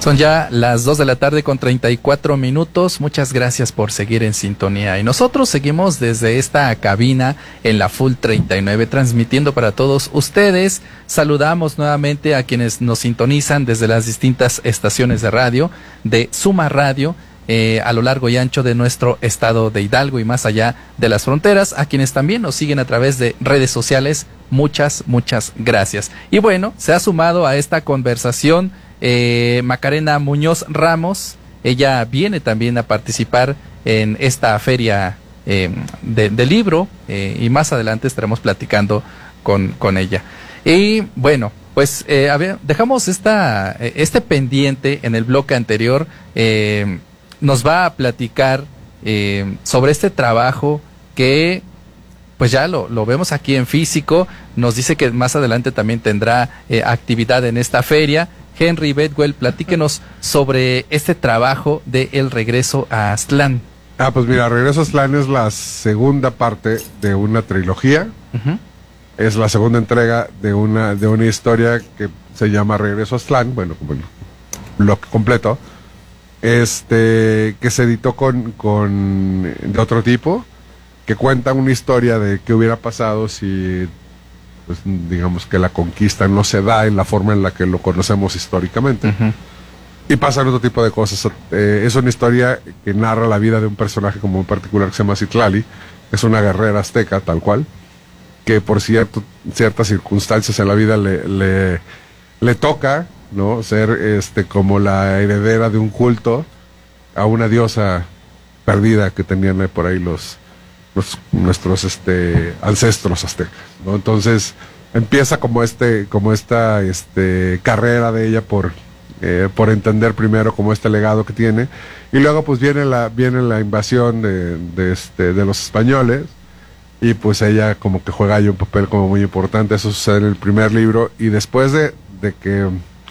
Son ya las 2 de la tarde con 34 minutos. Muchas gracias por seguir en sintonía. Y nosotros seguimos desde esta cabina en la Full 39, transmitiendo para todos ustedes. Saludamos nuevamente a quienes nos sintonizan desde las distintas estaciones de radio, de Suma Radio, a lo largo y ancho de nuestro estado de Hidalgo y más allá de las fronteras. A quienes también nos siguen a través de redes sociales, muchas gracias. Y bueno, se ha sumado a esta conversación Macarena Muñoz Ramos. Ella viene también a participar en esta feria de libro, y más adelante estaremos platicando con ella. Y bueno, pues dejamos este pendiente en el bloque anterior. Nos va a platicar sobre este trabajo que pues ya lo vemos aquí en físico. Nos dice que más adelante también tendrá actividad en esta feria. Henry Bedwell, platíquenos sobre este trabajo de El Regreso a Aztlán. Pues mira, Regreso a Aztlán es la segunda parte de una trilogía. Uh-huh. Es la segunda entrega de una historia que se llama Regreso a Aztlán, bueno, bloque completo, que se editó de otro tipo, que cuenta una historia de qué hubiera pasado si, pues, digamos que la conquista no se da en la forma en la que lo conocemos históricamente. Uh-huh. Y pasan otro tipo de cosas. Es una historia que narra la vida de un personaje como en particular que se llama Citlali. Es una guerrera azteca, tal cual, que por ciertas circunstancias en la vida le toca, ¿no?, ser como la heredera de un culto a una diosa perdida que tenían por ahí nuestros ancestros aztecas, ¿no? Entonces empieza como esta carrera de ella por entender primero como este legado que tiene, y luego pues viene la invasión de los españoles, y pues ella como que juega ahí un papel como muy importante. Eso sucede en el primer libro, y después de que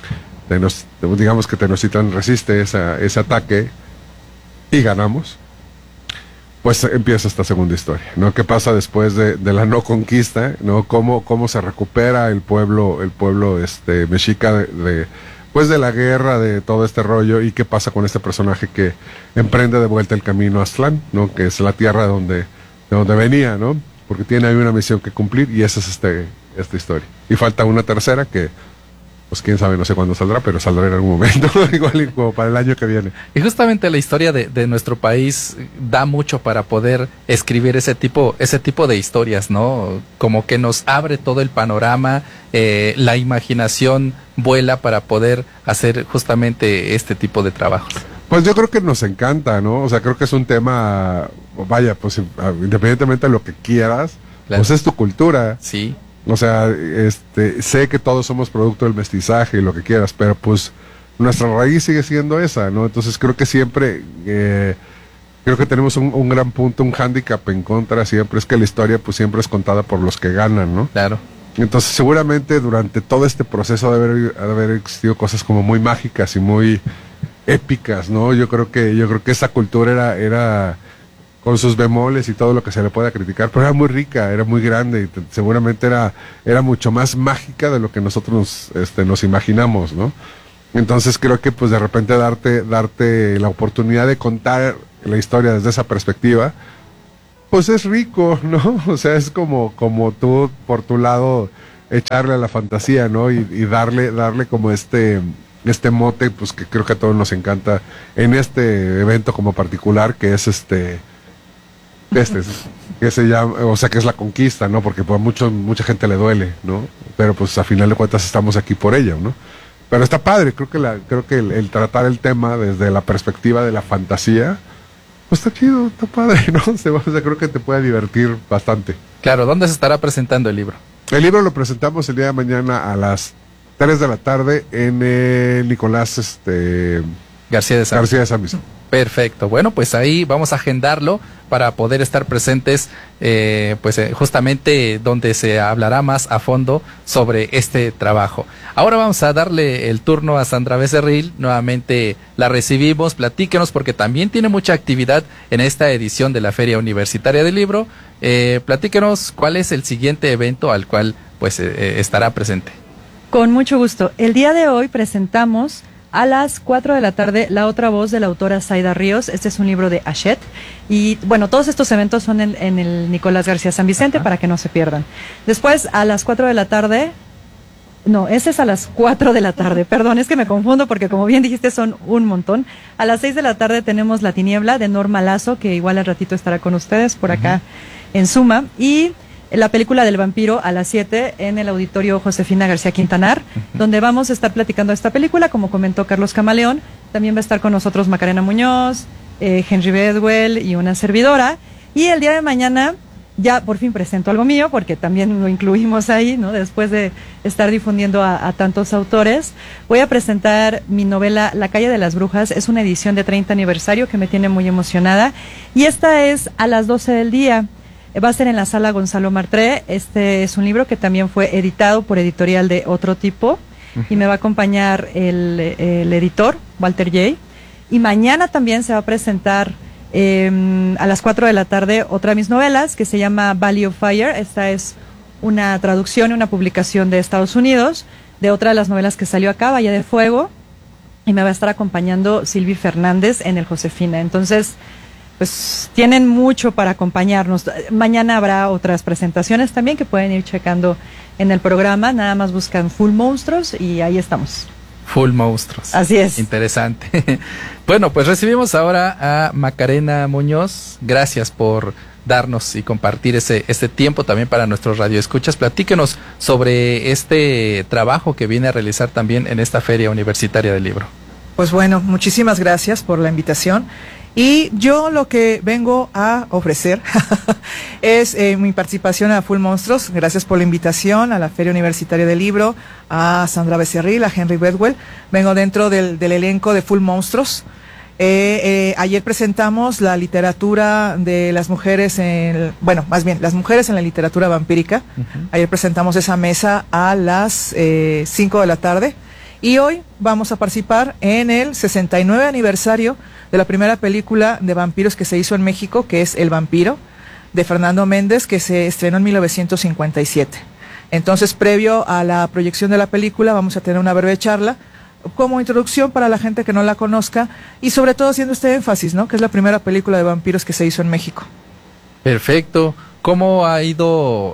digamos que Tenochtitlan resiste ese ataque y ganamos, pues empieza esta segunda historia, ¿no? ¿Qué pasa después de la no conquista, ¿no? Cómo se recupera el pueblo mexica de la guerra, de todo este rollo, y qué pasa con este personaje que emprende de vuelta el camino a Aztlán, ¿no?, que es la tierra de donde venía, ¿no? Porque tiene ahí una misión que cumplir, y esa es esta historia. Y falta una tercera que, pues quién sabe, no sé cuándo saldrá, pero saldrá en algún momento, igual como para el año que viene. Y justamente la historia de nuestro país da mucho para poder escribir ese tipo de historias, ¿no? Como que nos abre todo el panorama, la imaginación vuela para poder hacer justamente este tipo de trabajos. Pues yo creo que nos encanta, ¿no? O sea, creo que es un tema, vaya, pues independientemente de lo que quieras, claro, pues es tu cultura. Sí. O sea, sé que todos somos producto del mestizaje y lo que quieras, pero pues nuestra raíz sigue siendo esa, ¿no? Entonces creo que siempre, creo que tenemos un gran punto, un hándicap en contra siempre, es que la historia pues siempre es contada por los que ganan, ¿no? Claro. Entonces seguramente durante todo este proceso de haber existido cosas como muy mágicas y muy épicas, ¿no? Yo creo que esa cultura era con sus bemoles y todo lo que se le pueda criticar, pero era muy rica, era muy grande, y seguramente era mucho más mágica de lo que nosotros nos imaginamos, ¿no? Entonces creo que pues de repente darte la oportunidad de contar la historia desde esa perspectiva, pues es rico, ¿no? O sea, es como tú por tu lado echarle a la fantasía, ¿no? Y darle como este mote, pues que creo que a todos nos encanta en este evento como particular, que es que se llama, o sea, que es la conquista, ¿no? Porque pues mucha gente le duele, ¿no? Pero pues a final de cuentas estamos aquí por ella, ¿no? Pero está padre, creo que el tratar el tema desde la perspectiva de la fantasía, pues está chido, está padre, ¿no? O sea, creo que te puede divertir bastante. Claro, ¿dónde se estará presentando el libro? El libro lo presentamos el día de mañana a las 3 de la tarde en el Nicolás García de San Vicente. Perfecto. Bueno, pues ahí vamos a agendarlo para poder estar presentes, justamente donde se hablará más a fondo sobre este trabajo. Ahora vamos a darle el turno a Sandra Becerril. Nuevamente la recibimos. Platíquenos, porque también tiene mucha actividad en esta edición de la Feria Universitaria del Libro. Platíquenos cuál es el siguiente evento al cual pues estará presente. Con mucho gusto. El día de hoy presentamos A las 4 de la tarde, La otra voz, de la autora Zaida Ríos. Este es un libro de Hachette. Y bueno, todos estos eventos son en el Nicolás García San Vicente, para que no se pierdan. Después, a las 4 de la tarde... No, ese es a las 4 de la tarde, perdón, es que me confundo porque como bien dijiste son un montón. A las 6 de la tarde tenemos La tiniebla, de Norma Lazo, que igual al ratito estará con ustedes por acá en Suma. Y la película del vampiro a las 7 en el Auditorio Josefina García Quintanar, donde vamos a estar platicando esta película, como comentó Carlos Camaleón. También va a estar con nosotros Macarena Muñoz, Henry Bedwell y una servidora. Y el día de mañana... ya por fin presento algo mío, porque también lo incluimos ahí, ¿no? Después de estar difundiendo a tantos autores, voy a presentar mi novela La calle de las brujas. Es una edición de 30 aniversario que me tiene muy emocionada, y esta es a las 12 del día. Va a ser en la Sala Gonzalo Martré. Este es un libro que también fue editado por Editorial de Otro Tipo, y me va a acompañar el editor, Walter J. Y mañana también se va a presentar a las 4 de la tarde otra de mis novelas, que se llama Valley of Fire. Esta es una traducción, una publicación de Estados Unidos de otra de las novelas que salió acá, Valle de Fuego, y me va a estar acompañando Silvi Fernández en el Josefina. Entonces, pues tienen mucho para acompañarnos. Mañana habrá otras presentaciones también que pueden ir checando en el programa. Nada más buscan Full Monstruos y ahí estamos. Full Monstruos. Así es. Interesante. Bueno, pues recibimos ahora a Macarena Muñoz. Gracias por darnos y compartir este tiempo también para nuestros radioescuchas. Platíquenos sobre este trabajo que viene a realizar también en esta Feria Universitaria del Libro. Pues bueno, muchísimas gracias por la invitación. Y yo lo que vengo a ofrecer es mi participación a Full Monstruos. Gracias por la invitación a la Feria Universitaria del Libro, a Sandra Becerril, a Henry Bedwell. Vengo dentro del elenco de Full Monstruos. Ayer presentamos la literatura de las mujeres, más bien, las mujeres en la literatura vampírica. Ayer presentamos esa mesa a las 5 de la tarde. Y hoy vamos a participar en el 69 aniversario de la primera película de vampiros que se hizo en México, que es El Vampiro, de Fernando Méndez, que se estrenó en 1957. Entonces, previo a la proyección de la película, vamos a tener una breve charla como introducción para la gente que no la conozca, y sobre todo haciendo este énfasis, ¿no?, que es la primera película de vampiros que se hizo en México. Perfecto. ¿Cómo ha ido...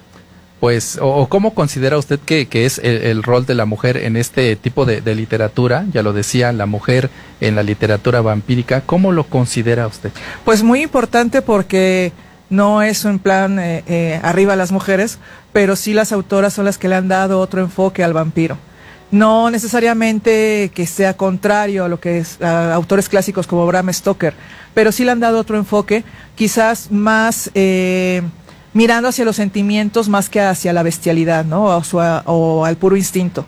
o cómo considera usted que es el rol de la mujer en este tipo de literatura? Ya lo decía, la mujer en la literatura vampírica. ¿Cómo lo considera usted? Pues muy importante, porque no es un plan arriba las mujeres, pero sí las autoras son las que le han dado otro enfoque al vampiro. No necesariamente que sea contrario a lo que es autores clásicos como Bram Stoker, pero sí le han dado otro enfoque, quizás más... mirando hacia los sentimientos más que hacia la bestialidad, ¿no? O al puro instinto.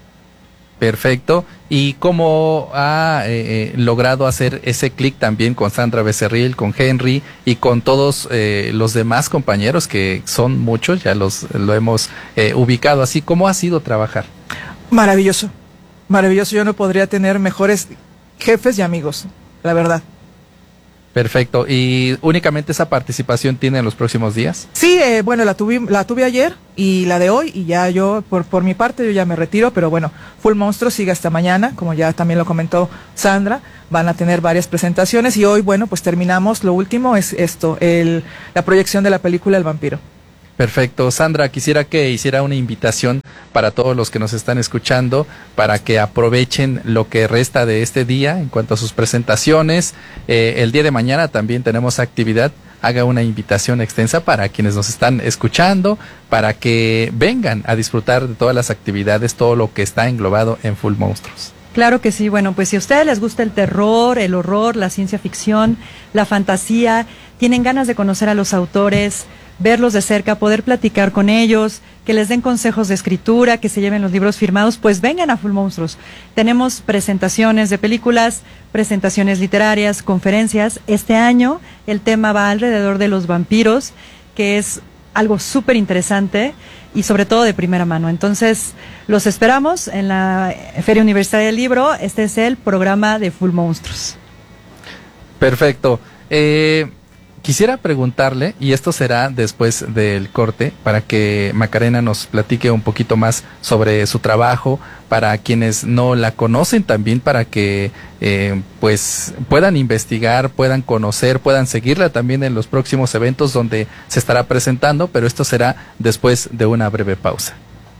Perfecto. ¿Y cómo ha logrado hacer ese clic también con Sandra Becerril, con Henry y con todos los demás compañeros, que son muchos, ya lo hemos ubicado así? ¿Cómo ha sido trabajar? Maravilloso, maravilloso. Yo no podría tener mejores jefes y amigos, la verdad. Perfecto. ¿Y únicamente esa participación tiene en los próximos días? Sí, bueno, la tuve ayer y la de hoy, y ya yo, por mi parte, yo ya me retiro, pero bueno, Full Monstruos sigue hasta mañana, como ya también lo comentó Sandra. Van a tener varias presentaciones, y hoy, bueno, pues terminamos. Lo último es esto, la proyección de la película El Vampiro. Perfecto. Sandra, quisiera que hiciera una invitación para todos los que nos están escuchando, para que aprovechen lo que resta de este día en cuanto a sus presentaciones. El día de mañana también tenemos actividad. Haga una invitación extensa para quienes nos están escuchando, para que vengan a disfrutar de todas las actividades, todo lo que está englobado en Full Monstruos. Claro que sí. Bueno, pues si a ustedes les gusta el terror, el horror, la ciencia ficción, la fantasía, tienen ganas de conocer a los autores, verlos de cerca, poder platicar con ellos, que les den consejos de escritura, que se lleven los libros firmados, pues vengan a Full Monstruos. Tenemos presentaciones de películas, presentaciones literarias, conferencias. Este año el tema va alrededor de los vampiros, que es algo súper interesante y sobre todo de primera mano. Entonces, los esperamos en la Feria Universitaria del Libro. Este es el programa de Full Monstruos. Perfecto. Quisiera preguntarle, y esto será después del corte, para que Macarena nos platique un poquito más sobre su trabajo, para quienes no la conocen también, para que pues puedan investigar, puedan conocer, puedan seguirla también en los próximos eventos donde se estará presentando, pero esto será después de una breve pausa.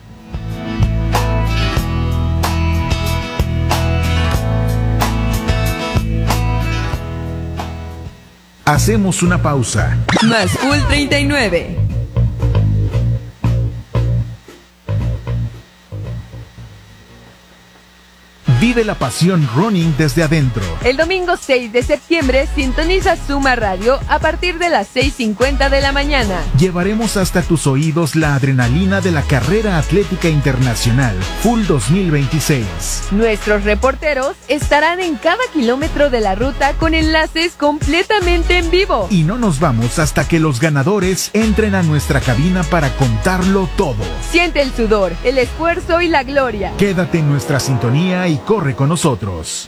Hacemos una pausa. Más Full 39. Vive la pasión running desde adentro. El domingo 6 de septiembre sintoniza Suma Radio a partir de las 6:50 de la mañana. Llevaremos hasta tus oídos la adrenalina de la carrera atlética internacional Full 2026. Nuestros reporteros estarán en cada kilómetro de la ruta con enlaces completamente en vivo. Y no nos vamos hasta que los ganadores entren a nuestra cabina para contarlo todo. Siente el sudor, el esfuerzo y la gloria. Quédate en nuestra sintonía y corre con nosotros.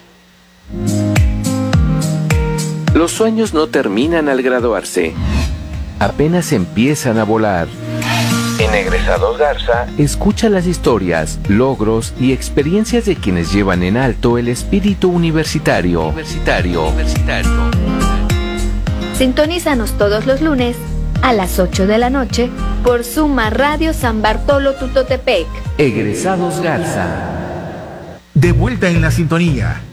Los sueños no terminan al graduarse, apenas empiezan a volar. En Egresados Garza, escucha las historias, logros y experiencias de quienes llevan en alto el espíritu universitario. Sintonízanos todos los lunes a las 8 de la noche por Suma Radio San Bartolo Tutotepec. Egresados Garza. De vuelta en la sintonía.